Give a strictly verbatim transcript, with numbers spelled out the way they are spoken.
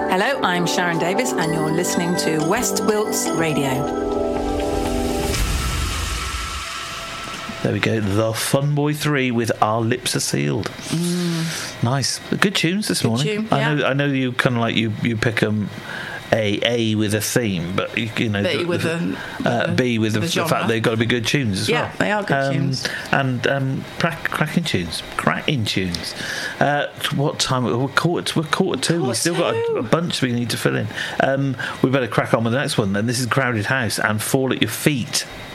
Hello, I'm Sharon Davis, and you're listening to West Wilts Radio. There we go, The Fun Boy three with Our Lips Are Sealed. Mm. Nice. Good tunes this Good morning. Tune, I yeah. know I know you kind of like, you, you pick them A, A with a theme, but you, you know, B the, with the, a, uh, B with the, the the fact genre. they've got to be good tunes as Yeah, well. they are good um, tunes. And um, crack, cracking tunes. Cracking tunes. Uh, what time? We're quarter, we're quarter two. Quarter We've still got a, a bunch we need to fill in. Um, we better crack on with the next one then. This is Crowded House and Fall at Your Feet.